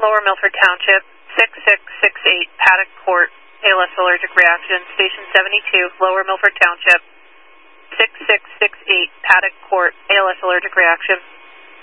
Lower Milford Township, 6668 Paddock Court, ALS allergic reaction. Station 72, Lower Milford Township, 6668 Paddock Court, ALS allergic reaction.